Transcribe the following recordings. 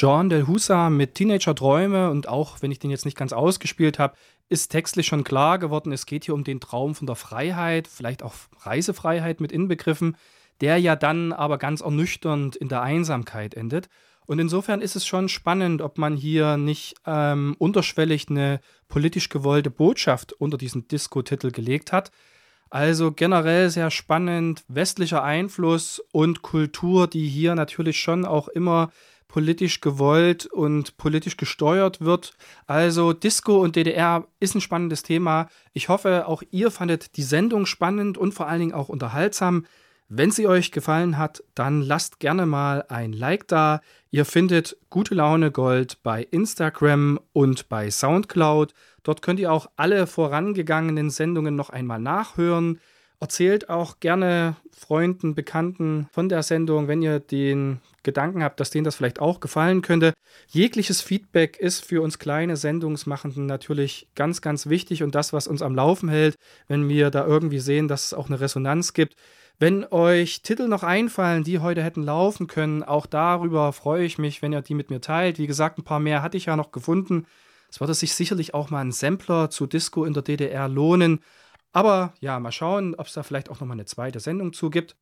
John Del Husa mit Teenager-Träume, und auch wenn ich den jetzt nicht ganz ausgespielt habe, ist textlich schon klar geworden, es geht hier um den Traum von der Freiheit, vielleicht auch Reisefreiheit mit inbegriffen, der ja dann aber ganz ernüchternd in der Einsamkeit endet. Und insofern ist es schon spannend, ob man hier nicht unterschwellig eine politisch gewollte Botschaft unter diesen Disco-Titel gelegt hat. Also generell sehr spannend, westlicher Einfluss und Kultur, die hier natürlich schon auch immer politisch gewollt und politisch gesteuert wird. Also Disco und DDR ist ein spannendes Thema. Ich hoffe, auch ihr fandet die Sendung spannend und vor allen Dingen auch unterhaltsam. Wenn sie euch gefallen hat, dann lasst gerne mal ein Like da. Ihr findet Gute Laune Gold bei Instagram und bei Soundcloud. Dort könnt ihr auch alle vorangegangenen Sendungen noch einmal nachhören. Erzählt auch gerne Freunden, Bekannten von der Sendung, wenn ihr den Gedanken habt, dass denen das vielleicht auch gefallen könnte. Jegliches Feedback ist für uns kleine Sendungsmachenden natürlich ganz, ganz wichtig und das, was uns am Laufen hält, wenn wir da irgendwie sehen, dass es auch eine Resonanz gibt. Wenn euch Titel noch einfallen, die heute hätten laufen können, auch darüber freue ich mich, wenn ihr die mit mir teilt. Wie gesagt, ein paar mehr hatte ich ja noch gefunden. Es würde sich sicherlich auch mal ein Sampler zu Disco in der DDR lohnen. Aber ja, mal schauen, ob es da vielleicht auch nochmal eine zweite Sendung zugibt.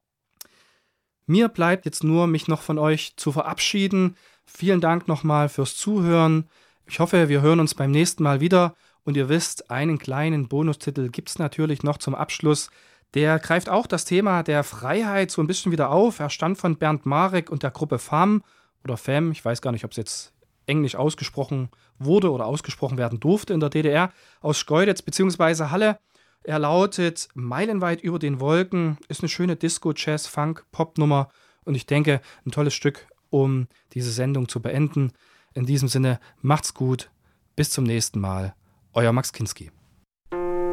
Mir bleibt jetzt nur, mich noch von euch zu verabschieden. Vielen Dank nochmal fürs Zuhören. Ich hoffe, wir hören uns beim nächsten Mal wieder. Und ihr wisst, einen kleinen Bonustitel gibt es natürlich noch zum Abschluss. Der greift auch das Thema der Freiheit so ein bisschen wieder auf. Er stammt von Bernd Marek und der Gruppe FAM oder FAM. Ich weiß gar nicht, ob es jetzt englisch ausgesprochen wurde oder ausgesprochen werden durfte in der DDR. Aus Schkeuditz bzw. Halle. Er lautet Meilenweit über den Wolken. Ist eine schöne Disco, Jazz, Funk, Pop-Nummer. Und ich denke, ein tolles Stück, um diese Sendung zu beenden. In diesem Sinne, macht's gut. Bis zum nächsten Mal. Euer Max Kinski.